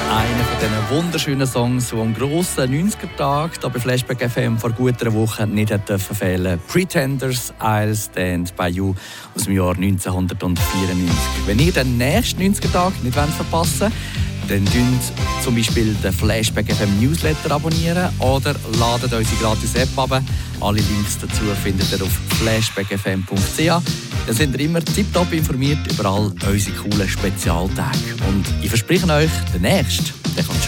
Einer von diesen wunderschönen Songs, die am grossen 90er-Tag hier bei Flashback FM vor gut einer Woche nicht dürfen fehlen. Pretenders, I'll Stand By You aus dem Jahr 1994. Wenn ihr den nächsten 90er-Tag nicht verpassen wollt, dann abonniert zum Beispiel den Flashback FM Newsletter abonnieren oder ladet unsere gratis App ab. Alle Links dazu findet ihr auf flashbackfm.ch. Dann sind ihr immer tiptop informiert über all unsere coolen Spezialtage. Und ich verspreche euch, der nächste, der kommt schon.